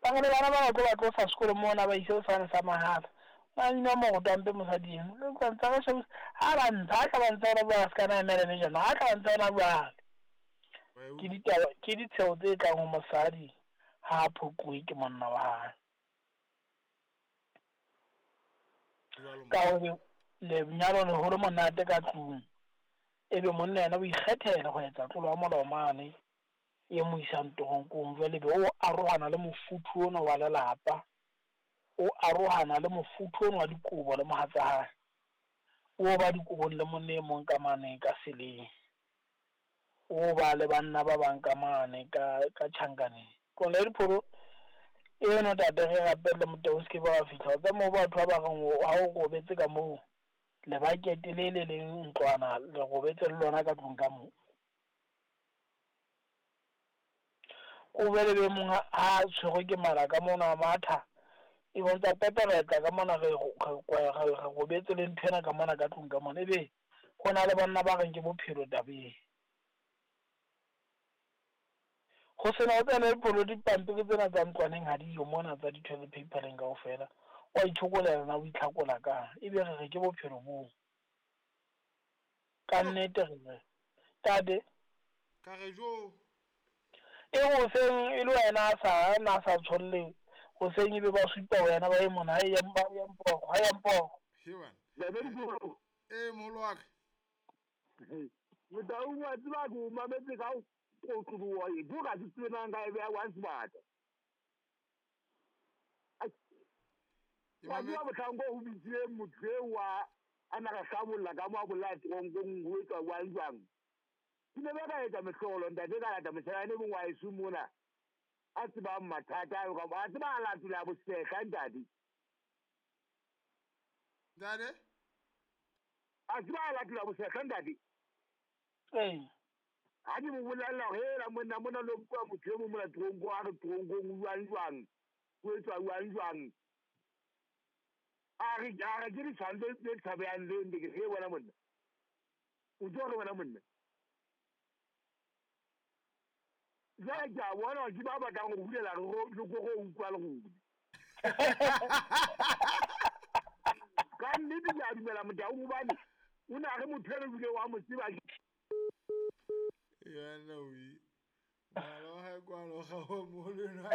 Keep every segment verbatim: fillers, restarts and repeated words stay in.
ba re bana ba go ba tlo fa sekolo mo na ba ise fana sa mahala ba nna mo go tampe mosading le ka ntse ga se ha ba ntsha ka ba ntse ba ska na emela ne jana ha ka ntse na ba ke di taba ke di tseo tse ka go mosadi ha phokwe ke monna wa hae ka go le nyalo le hore monate ka tlung e be monna yena o ikgethela go etsa tlolo wa molao mane e mo isang tonkong jwale be o arohana le mofuthu ona wa lelapa o arohana le mofuthu ona wa dikobo le mohatsa hae o ba dikobo le monne mong ka mane ka seleng o ba le banna ba bang ka mane ka ka tšhankane ko le dipholo e no tate ge gape le motho o se ke ba fitlha tsa mo batho ba bang ha o go betse ka moo le ba ketelele le ntlwana le go betse le lona ka tlong ka moo o bele be mong a tshwego ke mala ka mona matha e bontsha peperetla ka mona ge go betse le nthena ka mona ka tlong ka mona e be go na le banna ba reng ke bophelo tabeng go sena o tsene polo dipampiri tsena tsa ntlwaneng ga di yo mona tsa di-toilet papereng kao fela wa itshokolela na o itlhakola ka e be re ke bophelo boo ka nnete re tate ka ge jo e go seng e le wena sa na sa tsholle go seng e be ba supa wena ba e mona e yamba yampo ha yampo hewan le be go e moholo wa ka mo tau wa tsba go mametse ka go tluwa e go ga tsena nga e be wa tsbata wa bua botlango go bitse motse wa ana ga sabolla ka mo bolla tongong go etsa wa njang ke be ka etsa mehlolo nda ke ka ta metsana ne bongwa e sumona a tsba mathata go ba tsba la tula bo se ka ndadi dade a tsba la tula bo se ka ndadi eh a di mo bolalla he la monna monna lo kwa motho mo mo la trongo a re trongo wa njang go etsa wa njang a re ja re di sande le tsabean le ndi ke wala monna o jo wala monna ja ja wala di ba ba ka go bulela go go go ukwa le go ka nnete ja dumela motho o bane o na re motho re bile wa mo tsiba ya no wi malo ha kwa lo ga o mo le na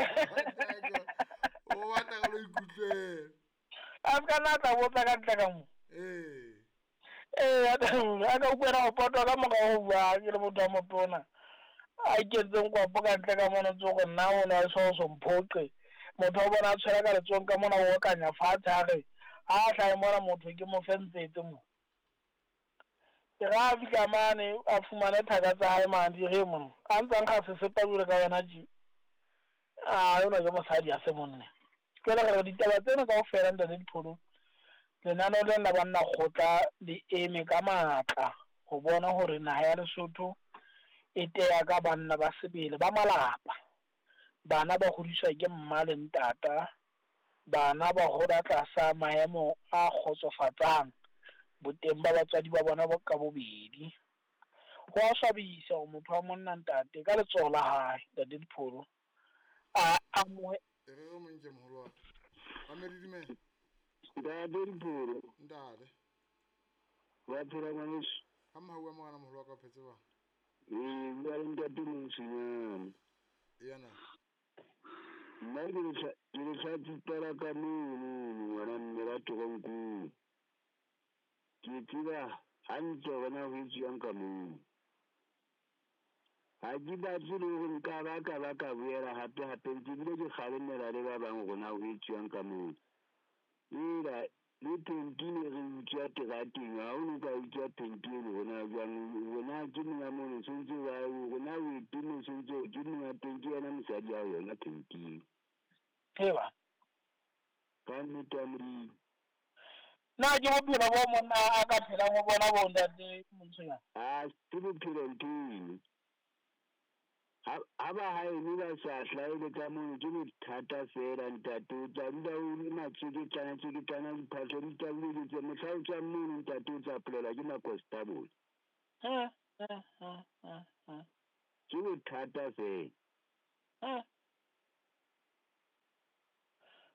o wa ta go ikutlwe a ka na ta botsa ka tla ka mo eh eh a ka ukwela go potwa ka moga go bua ke le motho mo pona a ke tseng kwa poka tla ka mona tso go nna o na so so mphoqe motho o bona tshwara ka letsong ka mona o kanya fatshe a re a tla mona motho ke mo fentsetse mo ke ga fika mane a fumane thaka tsa hae mandi ge mo a ntsang ga se sepabule ka yona ji a yona ke mosadi a se monne ke le gore ditaba tseno ka o fela nta le dipholo lenano le la banna gotla le eme ka maatla go bona gore naga ya Lesotho e tea ka banna ba sebele ba malapa bana ba godiswa ke mma le ntata bana ba goda tlasa maemo a kgotsofatsang boteng ba batswadi ba bona bo ka bobedi go a swabisa go motho wa monna ntate ka letsogo la hae da dipholo a a mo e re go monje moholo wa ba me dime da dipholo ndale wa phela manis ha ma hua mo kana moholo wa ka phetse ba e ba ntate mo sinyana yana nna ke le ke sa tsitela ka mo wena mmela tokonku ke tsira hantle wena ho itsang ka mo ha di ba tsile go nka ba ka ba ka buela hape hape ke bile ke kgalemela le ba bang gona ho itsang ka mo ira le tentile re utya tirating ha o nka utya tentile gona jang gona ke nna mo no sentse wa gona o itimo sentse ke nna tentile na mosadi ya yona tentile heba ka mtamri na ke bophelo bo monna a ka phela go bona bo ntate montshonya a ke bophelo ntini ha ba ha e ba sa hlaile ka mo ke bothata fela ntate o tla nda o matseke tsana tse ke tsana di phahlo di tla le tse mo tla tsa mo ntate o tla plela ke ma constable ha ha ha ha ke bothata fela ha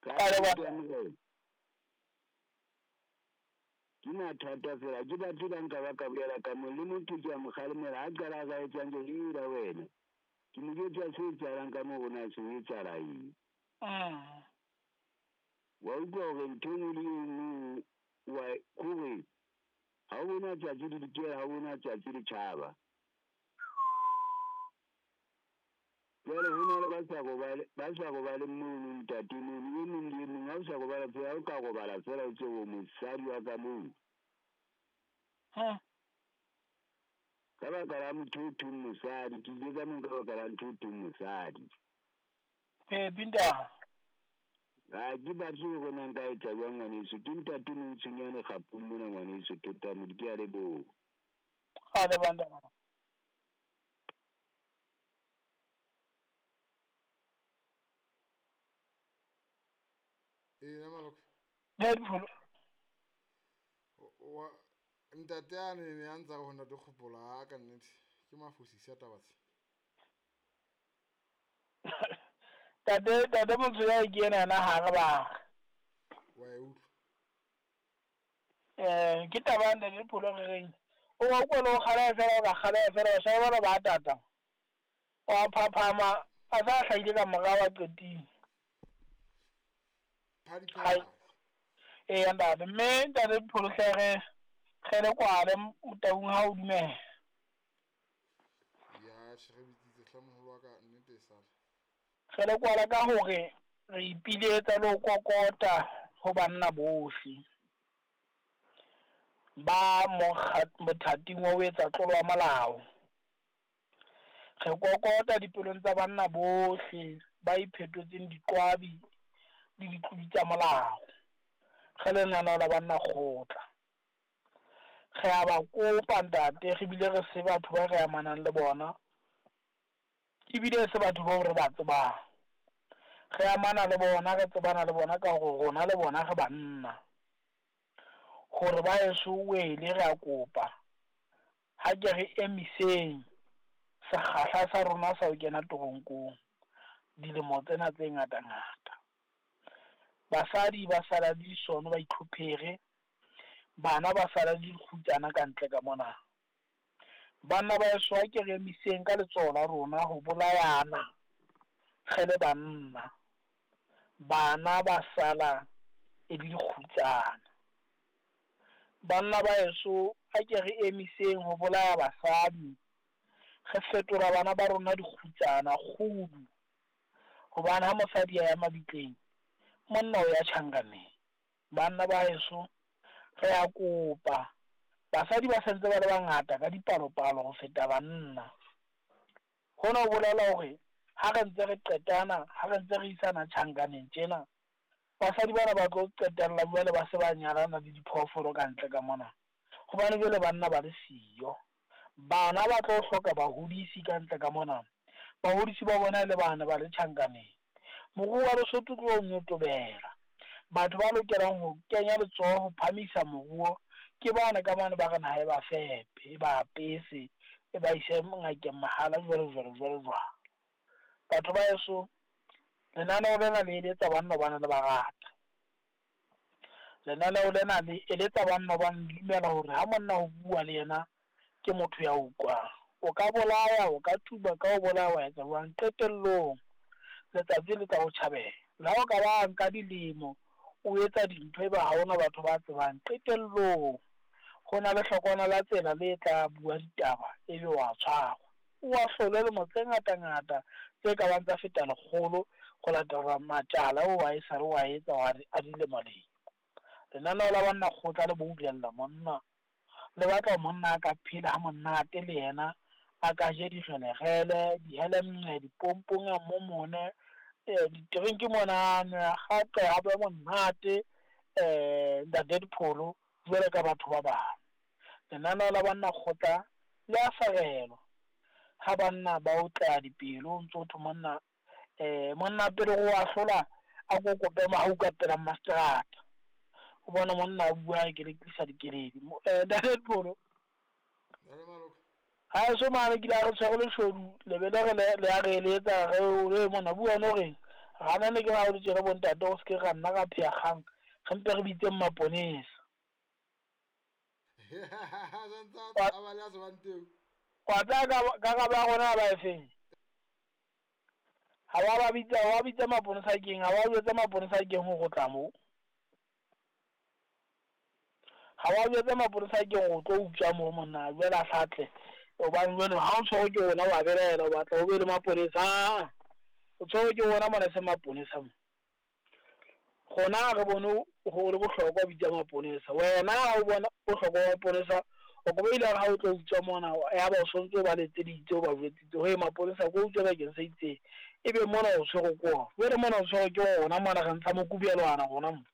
ke mathata fela ke batho ba nka ba ka boela ka mo le motho ke a mo kgalemela a qala ga etsang ke ira wena ke mo jetsa se etsalang ka mo rona se etsala eng wa utlwa gore ntho e le engwe wa kore ha o bona tsatsi di dikela ha o bona tsatsi di tshaba jwale ho na le ba sa go ba sa go ba le mong ntate mong le mong le mong ha o sa go ba la fela o ka go bala fela o tse o mosadi wa ka mong ha ka ba ka la motho o thung mosadi ke ile ka mong ka ba ka la ntho o thung mosadi eh binda ga ke batho go nang ka etsa jwang ngwaneso ke ntate mong tshenyane gapong mona ngwaneso tota mo di a le bo ha le banda e na maloko Deadpool wa ntate a ne ne a ntsa go nna di kgopola ka nnete ke mafosisi a tabatse tate tate motho ya ikena na ha ga ba wa e utlwa eh ke tabanda le pholo reng o wa go lo khala fela ga khala fela sa ba ba tata wa phaphama a sa hlaile ka morawa toti phadi phadi eh anda me tate pholo hlere khere kwale mutaung ha o dumela ya shebitse tlamoholo wa ka nnete sala khere kwala ka hore re ipiletsa le kokota ho banna bohle ba mo mothating wa etsa tlolo wa malao re kokota dipelong tsa banna bohle ba iphetotseng diqwabi le ditludi tsa molao ge le nana la banna khotla ge a ba kopa ntate re bile re se batho ba re amanang le bona ke bile se batho ba re ba tsebang ge amana le bona re tsebana le bona ka go rona le bona ge banna gore ba eso wele re a kopa ha ke re emiseng sa khahla sa rona sa o kena toronkong dilemo tsena tse ngata ngata basadi ba sala di sono ba itlhophege bana ba sala di khutsana ka ntle ka mona banna ba eso ke re emiseng ka letsola rona ho bolayana gele banna bana ba sala e di khutsana banna ba eso a ke re emiseng ho bolaya basadi ge fetola bana ba rona di khutsana khudu hobane ha mosadi ya mabitleng monna o ya tshangane banna ba eso re a kopa basadi ba sentse ba le bangata ka dipalopalo go feta banna hona o bolela hore ha re ntse re qetana ha re ntse re isana tshangane tjena basadi bana ba tlo qetella jwale ba se ba nyalana le diphoofolo ka ntle ka mona gobane jwale banna ba le siyo bana ba tlo hloka bahodisi ka ntle ka mona bahodisi ba bona le bana ba le tshangane moruo wa Lesotho tlo nyotobela batho ba lokelang ho kenya letsoho ho phamisa moruo ke bana ka mane ba re nae ba fepe ba apese e ba ise ngakeng mahala jwalo jwalo jwalo jwalo batho ba eso lenaneo lena le eletsa banna ba na le barata lenaneo lena le eletsa banna ba dumela hore ha monna ho bua le yena ke motho ya utlwang o ka bolaya o ka tuba ka o bolaya wa etsa jwang qetellong letsatsi le tsa ho tjhabela la ho ka ba nka dilemo o etsa dintho e ba ha ona batho ba tsebang qetellong go na le hlokwana la tsela le tla bua ditaba e be wa tshwarwa o a hlole le motse ngata ngata tse ka bang tsa feta lekgolo go latela matjala o wa isa re wa etsa wa a dile maleng lenaneo la banna khotla le boulella monna le batla monna a ka phela ha monate le yena a ka je digelegele dihelemme dipompong a momone diterenki mona ga tla hape monate eh da Deadpool jwale ka batho ba bang lenaneo la banna khotla le a farelo ha banna ba o tla dipelo ntse o monna eh monna pele go a hlola a go kope ma ha o ka pela masterata o bona monna a bua ke le tlisa dikeledi eh da Deadpool ale maloko ha so mane ke la re tshwere le shodu le be le le a re le etsa re o le mona bua no re gana ne ke ga o di tsere bontate go se ke ga nna ka pheakgang gempe re bitse maponesa wa tsa ka ga ba gona ba efeng ga ba ba bitsa wa bitsa maponesa keng ga ba bitsa maponesa keng go tla mo ga wa bitsa maponesa keng go tlo utswa mo monna bela hlatle o ba ngwe ha o tshwere ke ona wa belela o batla o be le maponesa o tshwere ke ona mona se maponesa mo gona re bone go le bohlokwa bitsa maponesa wena ga o bona bohlokwa wa maponesa o go ile ga o tlo utswa mona ya ba o sontse ba le tseditse o ba botsitse he maponesa go utswa ba ke se itse e be mona o tshwere go we re mona o tshwere ke ona mona ga ntsa mo kubielwana gona mo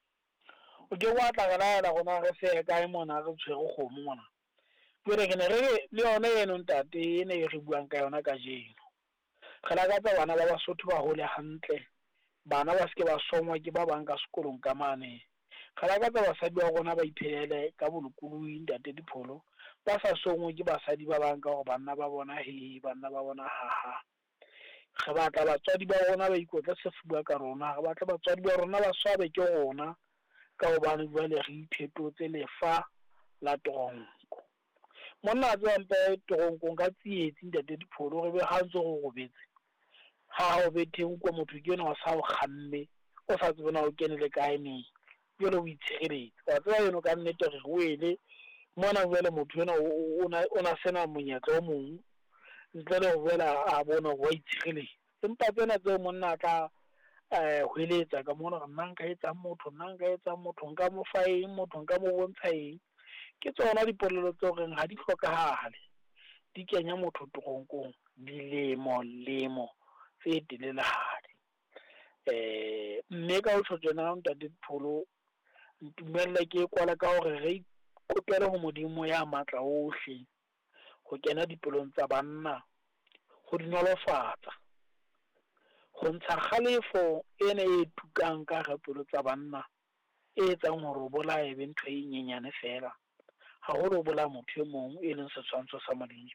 o ke wa tla ga la gona re se kae mona re tshwere go mo mona pele ke ne re le yona eno ntate e ne re buang ka yona ka jeno ga la ka tsa bana ba Basotho ba hole hantle bana ba ske ba songwa ke ba bang ka sekolong ka mane ga la ka tsa basadi ba gona ba iphelele ka bolokoloi ntate Dipholo ba sa songwe ke basadi ba bang ka go banna ba bona he banna ba bona ha ha ga ba tla batswadi ba gona ba ikotla sefuba ka rona ga ba tla batswadi ba rona ba swabe ke gona ka go bana ba le re iphetotse lefa la toronko monna tsa mpe toronko ka tsietsi ntate Dipholo re be ga ntse go go betse ha o beteng ko motho ke yona o sa o kgamme o sa tsebona o kenele kae ne yo le o itshegeletse wa tseba yeno ka nnete re go ele mona jwale motho yona o na sena monyetla o mongwe ntle le go boela a bona go itshegeletse empa tsena tseo monna tla go eletsa ka mona nna nka etsa motho nna nka etsa motho nka mo fa eng motho nka mo bontsha eng ke tsona dipolelo tse goreng ga di tlhokagale di kenya motho toronkong dilemo lemo tse telelehadi um mme ka o tshotjena ntate Dipholo ntumella ke kwala ka gore re ikopele go modimo ya matla ohle go kena dipelong tsa banna go di nolofatsa go ntsha kgalefo ene e tukang ka ga pelo tsa banna e etsang gore o bolae be ntho e nyenyane fela ga go re o bolaya motho e mongwe e leng setshwantsho sa modimo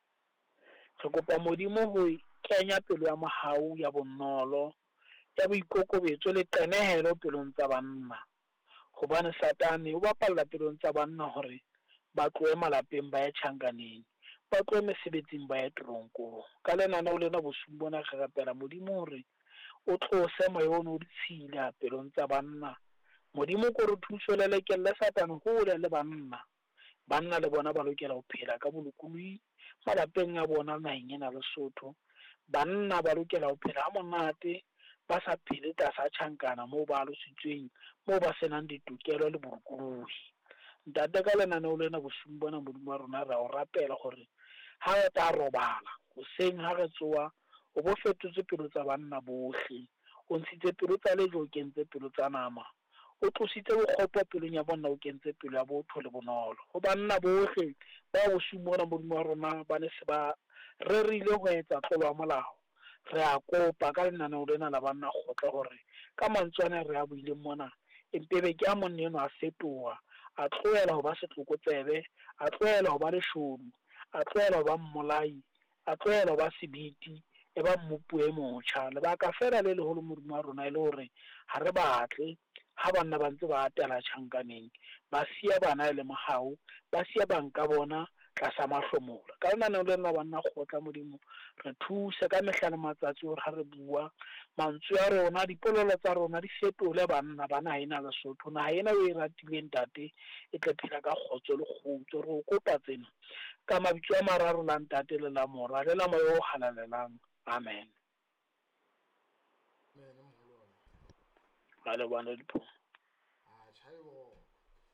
re kopa modimo go kenya pelo ya mogau ya bonolo ya boikokobetso le tenehelo pelong tsa banna gobane satane o bapalla pelong tsa banna gore ba tloe malapeng ba ya tšhankaneng ba tloe mesebetsing ba ya toronkong ka lenana o lena bosung bona ge rapela modimo gore o tlose mayono o ditshila pelong tsa banna modimo ko re thuso le lekelle satane gole le banna banna le bona ba lokela go phela ka bolokoloi malapeng a bona naheng ena Lesotho banna ba lokela go phela ha monate ba sa phele tlasa tšhankana moo ba lositsweng moo ba senang ditokelo le bolokoloi ntate ka lenaneo lena bosung bona modimo wa rona ra o rapela gore ha re tla robala goseng ha re tsoa o bo fetotse pelo tsa banna bohle o ntshitse pelo tsa lejo o kentse pelo tsa nama o tlositse bokgopo pelong ya bona o kentse pelo ya botho le bonolo go banna bohle ba bosung bona modimo wa rona ba ne se ba rerile go etsa tlolo ya molao re a kopa ka lenaneo lena la banna gotle gore ka mantswana re a buileng mona empebe ke a monne eno a fetoa a tloela go ba setlokotsebe a tloela go ba leshodu a tloela go ba mmolai a tloela go ba sebiti e ba mmopue motšha lebaka fela le legolo modimo wa rona e le gore ga re batle ha banna ba ntse ba atela tšhankaneng ba sia bana le mogau ba sia banka bona tlasa mahlomola ka lenaneo le la banna gotla modimo re thuse ka mehla le matsatsi gore ga re bua mantswe ya rona dipolelo tsa rona di fetole banna ba naga ena Lesotho naga ena o e ratileng tate e tle phela ka kgotso le kgutso re o kopa tsena ka mabitso a mararo la ntate le la mora le la moya o halalelang amen. Amen. Vale, bueno,